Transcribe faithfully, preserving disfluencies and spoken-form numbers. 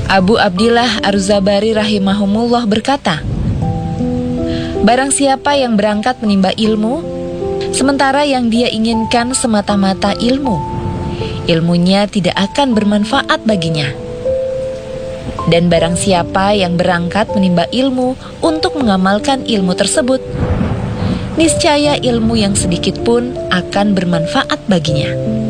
Abu Abdillah Ar-Zabari rahimahumullah berkata, barang siapa yang berangkat menimba ilmu, sementara yang dia inginkan semata-mata ilmu, ilmunya tidak akan bermanfaat baginya. Dan barang siapa yang berangkat menimba ilmu untuk mengamalkan ilmu tersebut, niscaya ilmu yang sedikit pun akan bermanfaat baginya.